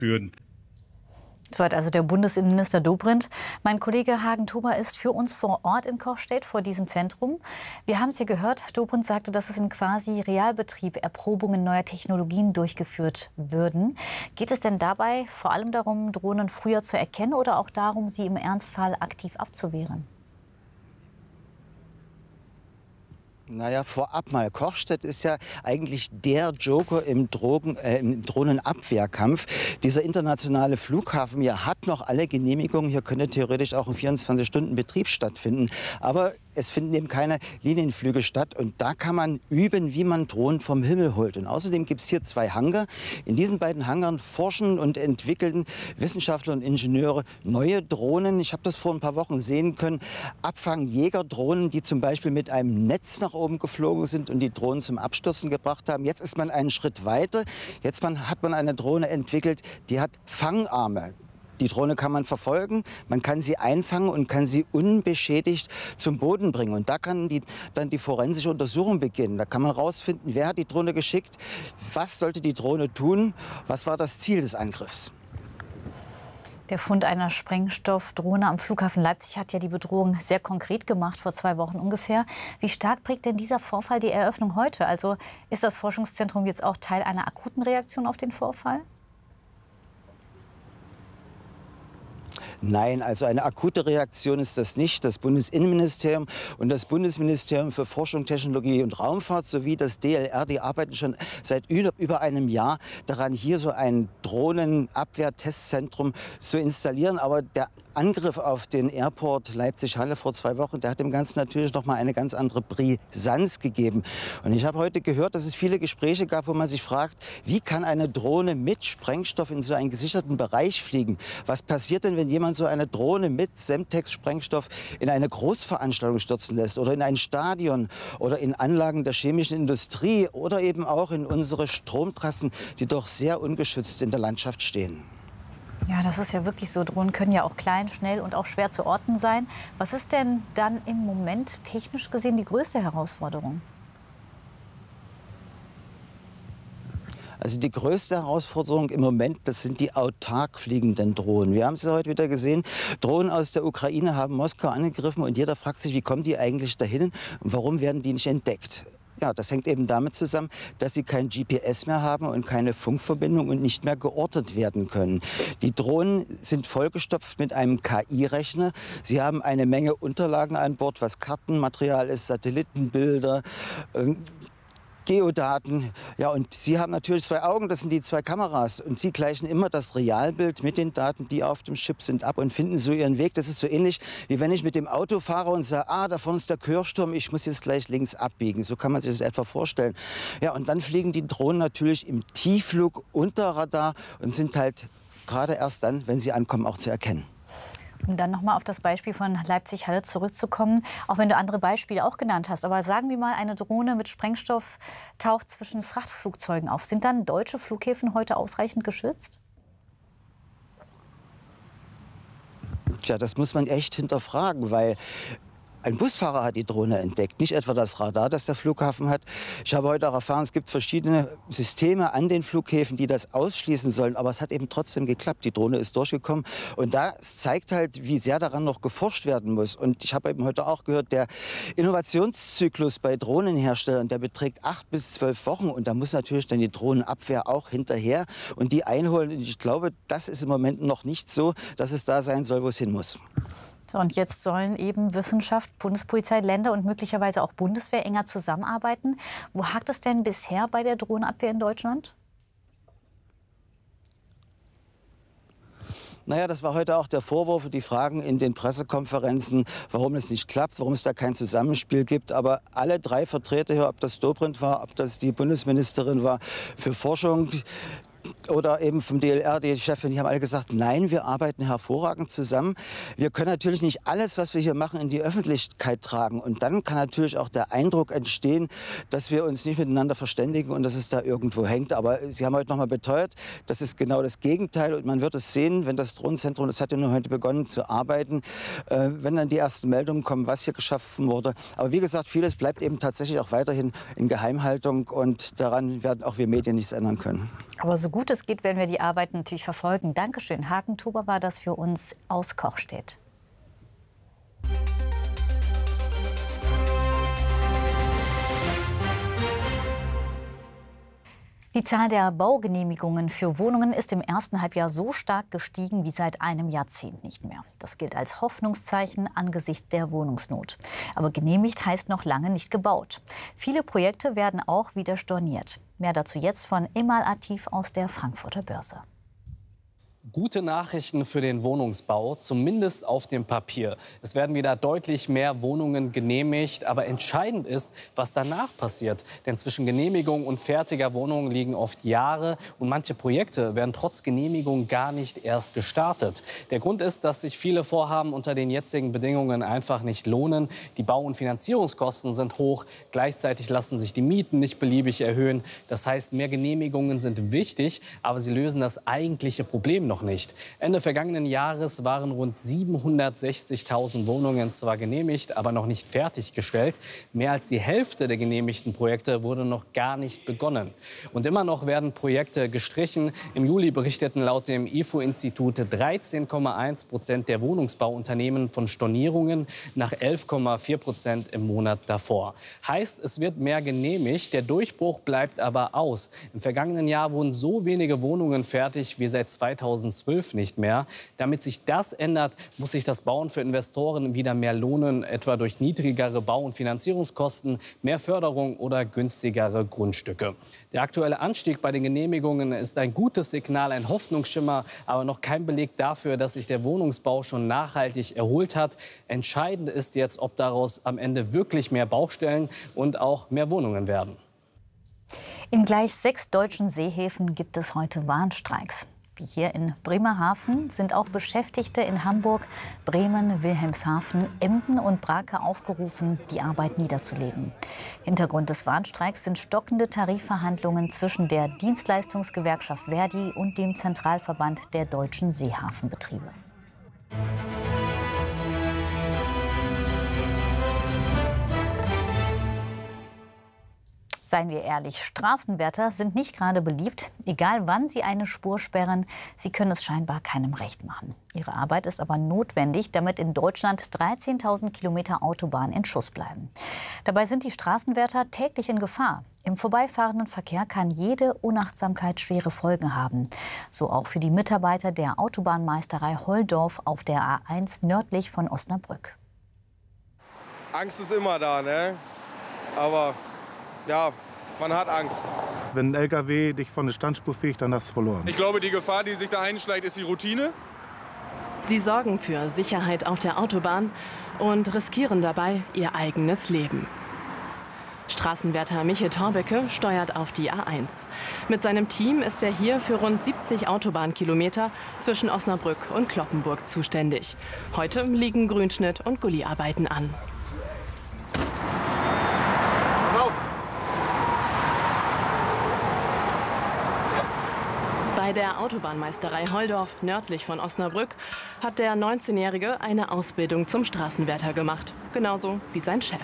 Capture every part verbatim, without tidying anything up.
würden. Soweit also der Bundesinnenminister Dobrindt. Mein Kollege Hagen Thober ist für uns vor Ort in Kochstedt vor diesem Zentrum. Wir haben es hier gehört, Dobrindt sagte, dass es in quasi Realbetrieb Erprobungen neuer Technologien durchgeführt würden. Geht es denn dabei vor allem darum, Drohnen früher zu erkennen oder auch darum, sie im Ernstfall aktiv abzuwehren? Naja, vorab mal, Kochstedt ist ja eigentlich der Joker im, Drogen, äh, im Drohnenabwehrkampf. Dieser internationale Flughafen hier hat noch alle Genehmigungen. Hier könnte theoretisch auch ein vierundzwanzig Stunden Betrieb stattfinden. Aber es finden eben keine Linienflüge statt. Und da kann man üben, wie man Drohnen vom Himmel holt. Und außerdem gibt es hier zwei Hangar. In diesen beiden Hangaren forschen und entwickeln Wissenschaftler und Ingenieure neue Drohnen. Ich habe das vor ein paar Wochen sehen können. Abfangjägerdrohnen, die zum Beispiel mit einem Netz nach oben geflogen sind und die Drohnen zum Abstürzen gebracht haben. Jetzt ist man einen Schritt weiter. Jetzt man, hat man eine Drohne entwickelt, die hat Fangarme. Die Drohne kann man verfolgen, man kann sie einfangen und kann sie unbeschädigt zum Boden bringen. Und da kann die, dann die forensische Untersuchung beginnen. Da kann man herausfinden, wer hat die Drohne geschickt, was sollte die Drohne tun, was war das Ziel des Angriffs. Der Fund einer Sprengstoffdrohne am Flughafen Leipzig hat ja die Bedrohung sehr konkret gemacht, vor zwei Wochen ungefähr. Wie stark prägt denn dieser Vorfall die Eröffnung heute? Also ist das Forschungszentrum jetzt auch Teil einer akuten Reaktion auf den Vorfall? Nein, also eine akute Reaktion ist das nicht. Das Bundesinnenministerium und das Bundesministerium für Forschung, Technologie und Raumfahrt sowie das D L R, die arbeiten schon seit über einem Jahr daran, hier so ein Drohnenabwehr-Testzentrum zu installieren. Aber der Angriff auf den Airport Leipzig-Halle vor zwei Wochen, der hat dem Ganzen natürlich noch mal eine ganz andere Brisanz gegeben. Und ich habe heute gehört, dass es viele Gespräche gab, wo man sich fragt, wie kann eine Drohne mit Sprengstoff in so einen gesicherten Bereich fliegen? Was passiert denn, wenn jemand so eine Drohne mit Semtex-Sprengstoff in eine Großveranstaltung stürzen lässt oder in ein Stadion oder in Anlagen der chemischen Industrie oder eben auch in unsere Stromtrassen, die doch sehr ungeschützt in der Landschaft stehen? Ja, das ist ja wirklich so. Drohnen können ja auch klein, schnell und auch schwer zu orten sein. Was ist denn dann im Moment technisch gesehen die größte Herausforderung? Also die größte Herausforderung im Moment, das sind die autark fliegenden Drohnen. Wir haben es ja heute wieder gesehen, Drohnen aus der Ukraine haben Moskau angegriffen und jeder fragt sich, wie kommen die eigentlich dahin und warum werden die nicht entdeckt? Ja, das hängt eben damit zusammen, dass sie kein G P S mehr haben und keine Funkverbindung und nicht mehr geortet werden können. Die Drohnen sind vollgestopft mit einem K I-Rechner. Sie haben eine Menge Unterlagen an Bord, was Kartenmaterial ist, Satellitenbilder, äh, Geodaten. Ja, und Sie haben natürlich zwei Augen, das sind die zwei Kameras. Und Sie gleichen immer das Realbild mit den Daten, die auf dem Chip sind, ab und finden so Ihren Weg. Das ist so ähnlich, wie wenn ich mit dem Auto fahre und sage, ah, da vorne ist der Kirchturm, ich muss jetzt gleich links abbiegen. So kann man sich das etwa vorstellen. Ja, und dann fliegen die Drohnen natürlich im Tiefflug unter Radar und sind halt gerade erst dann, wenn sie ankommen, auch zu erkennen. Um dann noch mal auf das Beispiel von Leipzig-Halle zurückzukommen, auch wenn du andere Beispiele auch genannt hast. Aber sagen wir mal, eine Drohne mit Sprengstoff taucht zwischen Frachtflugzeugen auf. Sind dann deutsche Flughäfen heute ausreichend geschützt? Tja, das muss man echt hinterfragen, weil ein Busfahrer hat die Drohne entdeckt, nicht etwa das Radar, das der Flughafen hat. Ich habe heute auch erfahren, es gibt verschiedene Systeme an den Flughäfen, die das ausschließen sollen. Aber es hat eben trotzdem geklappt. Die Drohne ist durchgekommen. Und das zeigt halt, wie sehr daran noch geforscht werden muss. Und ich habe eben heute auch gehört, der Innovationszyklus bei Drohnenherstellern, der beträgt acht bis zwölf Wochen. Und da muss natürlich dann die Drohnenabwehr auch hinterher und die einholen. Und ich glaube, das ist im Moment noch nicht so, dass es da sein soll, wo es hin muss. So, und jetzt sollen eben Wissenschaft, Bundespolizei, Länder und möglicherweise auch Bundeswehr enger zusammenarbeiten. Wo hakt es denn bisher bei der Drohnenabwehr in Deutschland? Naja, das war heute auch der Vorwurf, die Fragen in den Pressekonferenzen, warum es nicht klappt, warum es da kein Zusammenspiel gibt. Aber alle drei Vertreter hier, ob das Dobrindt war, ob das die Bundesministerin war für Forschung, oder eben vom D L R, die Chefin, die haben alle gesagt, nein, wir arbeiten hervorragend zusammen. Wir können natürlich nicht alles, was wir hier machen, in die Öffentlichkeit tragen. Und dann kann natürlich auch der Eindruck entstehen, dass wir uns nicht miteinander verständigen und dass es da irgendwo hängt. Aber Sie haben heute noch mal beteuert, das ist genau das Gegenteil. Und man wird es sehen, wenn das Drohnenzentrum, das hat ja nur heute begonnen zu arbeiten, äh, wenn dann die ersten Meldungen kommen, was hier geschaffen wurde. Aber wie gesagt, vieles bleibt eben tatsächlich auch weiterhin in Geheimhaltung. Und daran werden auch wir Medien nichts ändern können. Aber so gut es es geht, werden wir die Arbeit natürlich verfolgen. Dankeschön. Hagen Thober war das für uns aus Kochstedt. Die Zahl der Baugenehmigungen für Wohnungen ist im ersten Halbjahr so stark gestiegen wie seit einem Jahrzehnt nicht mehr. Das gilt als Hoffnungszeichen angesichts der Wohnungsnot. Aber genehmigt heißt noch lange nicht gebaut. Viele Projekte werden auch wieder storniert. Mehr dazu jetzt von Emal Atif aus der Frankfurter Börse. Gute Nachrichten für den Wohnungsbau, zumindest auf dem Papier. Es werden wieder deutlich mehr Wohnungen genehmigt, aber entscheidend ist, was danach passiert. Denn zwischen Genehmigung und fertiger Wohnung liegen oft Jahre und manche Projekte werden trotz Genehmigung gar nicht erst gestartet. Der Grund ist, dass sich viele Vorhaben unter den jetzigen Bedingungen einfach nicht lohnen. Die Bau- und Finanzierungskosten sind hoch, gleichzeitig lassen sich die Mieten nicht beliebig erhöhen. Das heißt, mehr Genehmigungen sind wichtig, aber sie lösen das eigentliche Problem noch nicht. Ende vergangenen Jahres waren rund siebenhundertsechzigtausend Wohnungen zwar genehmigt, aber noch nicht fertiggestellt. Mehr als die Hälfte der genehmigten Projekte wurde noch gar nicht begonnen. Und immer noch werden Projekte gestrichen. Im Juli berichteten laut dem I F O-Institut dreizehn Komma eins Prozent der Wohnungsbauunternehmen von Stornierungen nach elf Komma vier Prozent im Monat davor. Heißt, es wird mehr genehmigt, der Durchbruch bleibt aber aus. Im vergangenen Jahr wurden so wenige Wohnungen fertig wie seit zweitausendzwölf nicht mehr. Damit sich das ändert, muss sich das Bauen für Investoren wieder mehr lohnen, etwa durch niedrigere Bau- und Finanzierungskosten, mehr Förderung oder günstigere Grundstücke. Der aktuelle Anstieg bei den Genehmigungen ist ein gutes Signal, ein Hoffnungsschimmer, aber noch kein Beleg dafür, dass sich der Wohnungsbau schon nachhaltig erholt hat. Entscheidend ist jetzt, ob daraus am Ende wirklich mehr Baustellen und auch mehr Wohnungen werden. In gleich sechs deutschen Seehäfen gibt es heute Warnstreiks. Wie hier in Bremerhaven sind auch Beschäftigte in Hamburg, Bremen, Wilhelmshaven, Emden und Brake aufgerufen, die Arbeit niederzulegen. Hintergrund des Warnstreiks sind stockende Tarifverhandlungen zwischen der Dienstleistungsgewerkschaft Verdi und dem Zentralverband der deutschen Seehafenbetriebe. Seien wir ehrlich, Straßenwärter sind nicht gerade beliebt. Egal wann sie eine Spur sperren, sie können es scheinbar keinem recht machen. Ihre Arbeit ist aber notwendig, damit in Deutschland dreizehntausend Kilometer Autobahn in Schuss bleiben. Dabei sind die Straßenwärter täglich in Gefahr. Im vorbeifahrenden Verkehr kann jede Unachtsamkeit schwere Folgen haben. So auch für die Mitarbeiter der Autobahnmeisterei Holdorf auf der A eins nördlich von Osnabrück. Angst ist immer da, ne? Aber ja, man hat Angst. Wenn ein L K W dich von der Standspur fegt, dann hast du verloren. Ich glaube, die Gefahr, die sich da einschleicht, ist die Routine. Sie sorgen für Sicherheit auf der Autobahn und riskieren dabei ihr eigenes Leben. Straßenwärter Michel Torbecke steuert auf die A eins. Mit seinem Team ist er hier für rund siebzig Autobahnkilometer zwischen Osnabrück und Cloppenburg zuständig. Heute liegen Grünschnitt und Gulliarbeiten an. Bei der Autobahnmeisterei Holdorf nördlich von Osnabrück hat der neunzehnjährige eine Ausbildung zum Straßenwärter gemacht. Genauso wie sein Chef.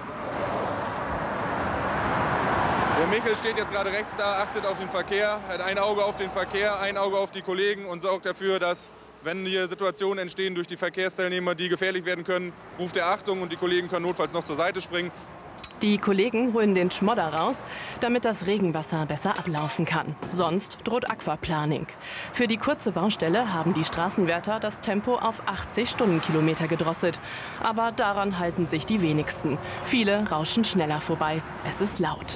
Der Michel steht jetzt gerade rechts da, achtet auf den Verkehr, hat ein Auge auf den Verkehr, ein Auge auf die Kollegen und sorgt dafür, dass, wenn hier Situationen entstehen durch die Verkehrsteilnehmer, die gefährlich werden können, ruft er Achtung und die Kollegen können notfalls noch zur Seite springen. Die Kollegen holen den Schmodder raus, damit das Regenwasser besser ablaufen kann. Sonst droht Aquaplaning. Für die kurze Baustelle haben die Straßenwärter das Tempo auf achtzig Stundenkilometer gedrosselt. Aber daran halten sich die wenigsten. Viele rauschen schneller vorbei. Es ist laut.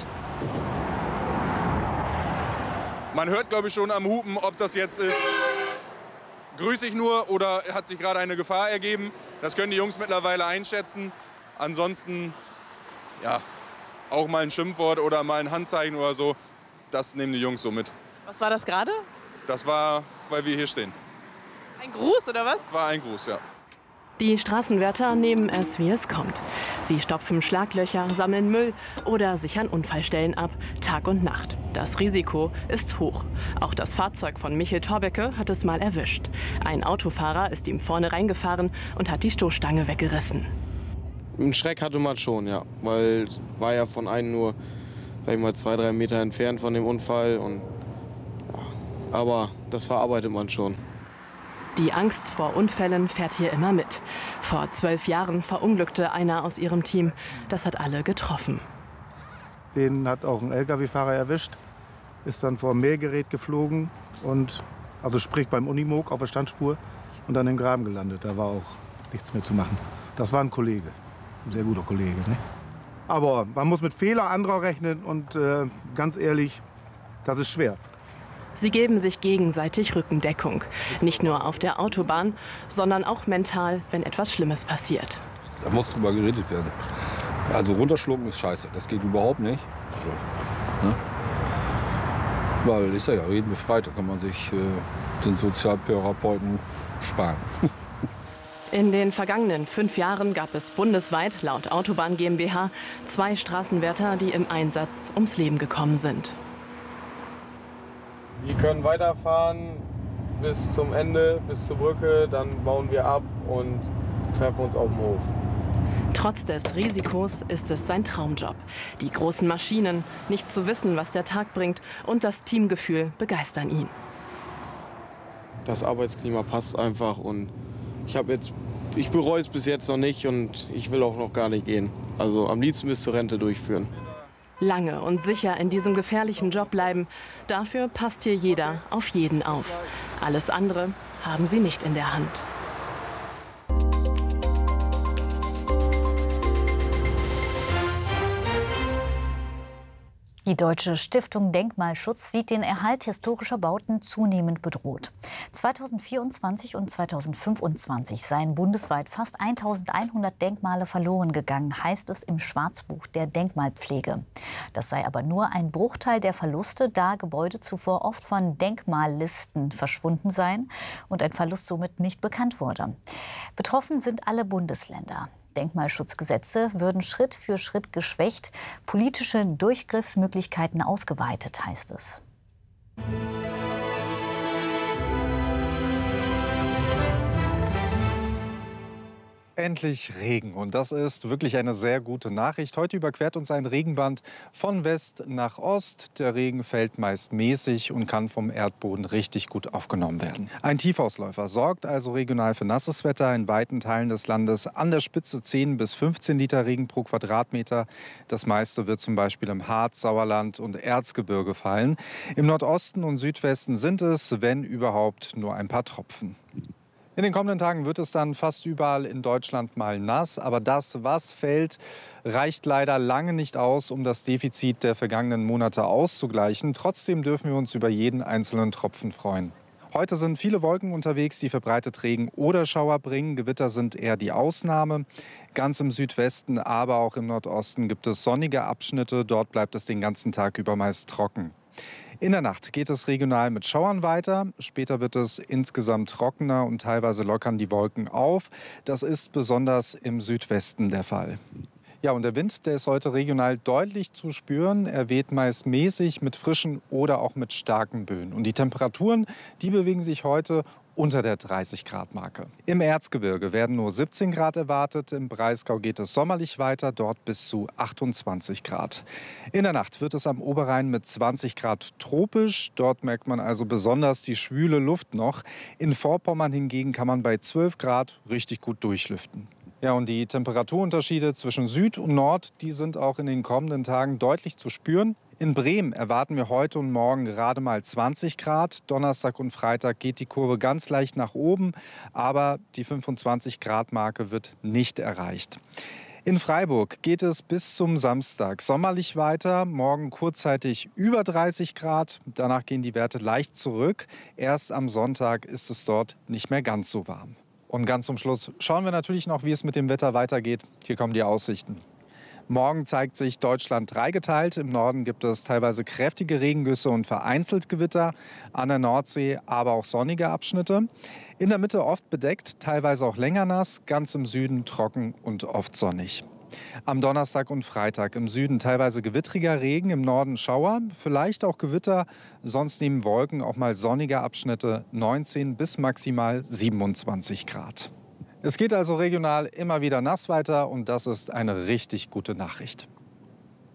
Man hört, glaube ich, schon am Hupen, ob das jetzt ist, grüße ich nur oder hat sich gerade eine Gefahr ergeben. Das können die Jungs mittlerweile einschätzen. Ansonsten ja, auch mal ein Schimpfwort oder mal ein Handzeichen oder so, das nehmen die Jungs so mit. Was war das gerade? Das war, weil wir hier stehen. Ein Gruß oder was? Das war ein Gruß, ja. Die Straßenwärter nehmen es, wie es kommt. Sie stopfen Schlaglöcher, sammeln Müll oder sichern Unfallstellen ab, Tag und Nacht. Das Risiko ist hoch. Auch das Fahrzeug von Michel Torbecke hat es mal erwischt. Ein Autofahrer ist ihm vorne reingefahren und hat die Stoßstange weggerissen. Einen Schreck hatte man schon, ja, weil es war ja von einem nur, sag ich mal, zwei, drei Meter entfernt von dem Unfall und ja, aber das verarbeitet man schon. Die Angst vor Unfällen fährt hier immer mit. Vor zwölf Jahren verunglückte einer aus ihrem Team. Das hat alle getroffen. Den hat auch ein L K W-Fahrer erwischt, ist dann vor ein Mähgerät geflogen und also sprich beim Unimog auf der Standspur und dann im Graben gelandet. Da war auch nichts mehr zu machen. Das war ein Kollege, ein sehr guter Kollege. Ne? Aber man muss mit Fehler anderer rechnen und äh, ganz ehrlich, das ist schwer. Sie geben sich gegenseitig Rückendeckung. Nicht nur auf der Autobahn, sondern auch mental, wenn etwas Schlimmes passiert. Da muss drüber geredet werden. Also runterschlucken ist scheiße, das geht überhaupt nicht. Ne? Weil ist ja, ja reden befreit, da kann man sich äh, den Sozialtherapeuten sparen. In den vergangenen fünf Jahren gab es bundesweit, laut Autobahn GmbH, zwei Straßenwärter, die im Einsatz ums Leben gekommen sind. Wir können weiterfahren bis zum Ende, bis zur Brücke, dann bauen wir ab und treffen uns auf dem Hof. Trotz des Risikos ist es sein Traumjob. Die großen Maschinen, nicht zu wissen, was der Tag bringt, und das Teamgefühl begeistern ihn. Das Arbeitsklima passt einfach und ich habe jetzt, ich bereue es bis jetzt noch nicht und ich will auch noch gar nicht gehen. Also am liebsten bis zur Rente durchführen. Lange und sicher in diesem gefährlichen Job bleiben, dafür passt hier jeder auf jeden auf. Alles andere haben sie nicht in der Hand. Die Deutsche Stiftung Denkmalschutz sieht den Erhalt historischer Bauten zunehmend bedroht. zweitausendvierundzwanzig und zweitausendfünfundzwanzig seien bundesweit fast eintausendeinhundert Denkmale verloren gegangen, heißt es im Schwarzbuch der Denkmalpflege. Das sei aber nur ein Bruchteil der Verluste, da Gebäude zuvor oft von Denkmallisten verschwunden seien und ein Verlust somit nicht bekannt wurde. Betroffen sind alle Bundesländer. Denkmalschutzgesetze würden Schritt für Schritt geschwächt, politische Durchgriffsmöglichkeiten ausgeweitet, heißt es. Endlich Regen und das ist wirklich eine sehr gute Nachricht. Heute überquert uns ein Regenband von West nach Ost. Der Regen fällt meist mäßig und kann vom Erdboden richtig gut aufgenommen werden. Ein Tiefausläufer sorgt also regional für nasses Wetter in weiten Teilen des Landes. An der Spitze zehn bis fünfzehn Liter Regen pro Quadratmeter. Das meiste wird zum Beispiel im Harz, Sauerland und Erzgebirge fallen. Im Nordosten und Südwesten sind es, wenn überhaupt, nur ein paar Tropfen. In den kommenden Tagen wird es dann fast überall in Deutschland mal nass. Aber das, was fällt, reicht leider lange nicht aus, um das Defizit der vergangenen Monate auszugleichen. Trotzdem dürfen wir uns über jeden einzelnen Tropfen freuen. Heute sind viele Wolken unterwegs, die verbreitet Regen oder Schauer bringen. Gewitter sind eher die Ausnahme. Ganz im Südwesten, aber auch im Nordosten gibt es sonnige Abschnitte. Dort bleibt es den ganzen Tag über meist trocken. In der Nacht geht es regional mit Schauern weiter. Später wird es insgesamt trockener und teilweise lockern die Wolken auf. Das ist besonders im Südwesten der Fall. Ja, und der Wind, der ist heute regional deutlich zu spüren. Er weht meist mäßig mit frischen oder auch mit starken Böen. Und die Temperaturen, die bewegen sich heute unter der dreißig Grad Marke. Im Erzgebirge werden nur siebzehn Grad erwartet. Im Breisgau geht es sommerlich weiter, dort bis zu achtundzwanzig Grad. In der Nacht wird es am Oberrhein mit zwanzig Grad tropisch. Dort merkt man also besonders die schwüle Luft noch. In Vorpommern hingegen kann man bei zwölf Grad richtig gut durchlüften. Ja, und die Temperaturunterschiede zwischen Süd und Nord, die sind auch in den kommenden Tagen deutlich zu spüren. In Bremen erwarten wir heute und morgen gerade mal zwanzig Grad. Donnerstag und Freitag geht die Kurve ganz leicht nach oben, aber die fünfundzwanzig Grad Marke wird nicht erreicht. In Freiburg geht es bis zum Samstag sommerlich weiter. Morgen kurzzeitig über dreißig Grad. Danach gehen die Werte leicht zurück. Erst am Sonntag ist es dort nicht mehr ganz so warm. Und ganz zum Schluss schauen wir natürlich noch, wie es mit dem Wetter weitergeht. Hier kommen die Aussichten. Morgen zeigt sich Deutschland dreigeteilt. Im Norden gibt es teilweise kräftige Regengüsse und vereinzelt Gewitter. An der Nordsee aber auch sonnige Abschnitte. In der Mitte oft bedeckt, teilweise auch länger nass. Ganz im Süden trocken und oft sonnig. Am Donnerstag und Freitag im Süden teilweise gewittriger Regen, im Norden Schauer, vielleicht auch Gewitter. Sonst neben Wolken auch mal sonnige Abschnitte, neunzehn bis maximal siebenundzwanzig Grad. Es geht also regional immer wieder nass weiter und das ist eine richtig gute Nachricht.